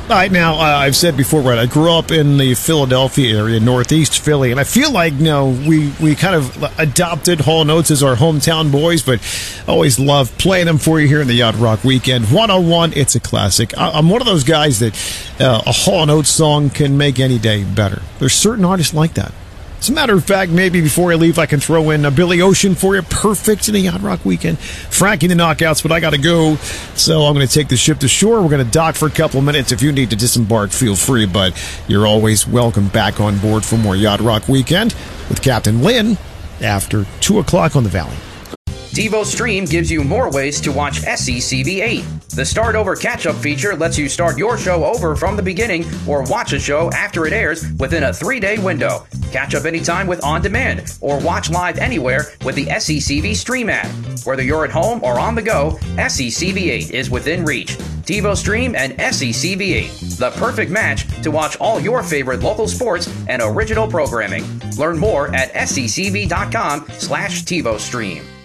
All right, now, I've said before, right, I grew up in the Philadelphia area, Northeast Philly, and I feel like, we kind of adopted Hall & Oates as our hometown boys, but always love playing them for you here in the Yacht Rock Weekend. 101, it's a classic. I'm one of those guys that a Hall & Oates song can make any day better. There's certain artists like that. As a matter of fact, maybe before I leave, I can throw in a Billy Ocean for you. Perfect in the Yacht Rock Weekend. Frankie the Knockouts, but I got to go. So I'm going to take the ship to shore. We're going to dock for a couple of minutes. If you need to disembark, feel free. But you're always welcome back on board for more Yacht Rock Weekend with Captain Lynn after 2 o'clock on the Valley. TiVo Stream gives you more ways to watch SCCV8. The Start Over Catch-Up feature lets you start your show over from the beginning or watch a show after it airs within a 3-day window. Catch up anytime with On Demand or watch live anywhere with the SCCV Stream app. Whether you're at home or on the go, SCCV8 is within reach. TiVo Stream and SCCV8, the perfect match to watch all your favorite local sports and original programming. Learn more at sccv.com/TiVo Stream.